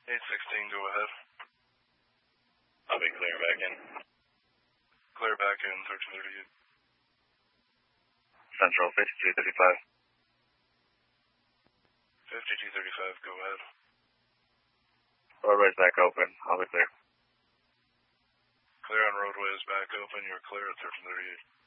816, go ahead. I'll be clear back in. Clear back in, 1338. Central 5235. 5235, go ahead. Roadway's back open. I'll be clear. Clear on roadway is back open. You're clear at 1338.